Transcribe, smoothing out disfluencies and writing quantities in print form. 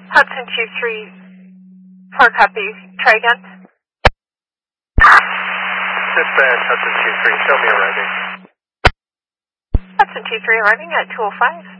Hudson 2-3, 4 copy. Try again. Dispatch, Hudson 2-3, show me arriving. Hudson 2-3 arriving at 205.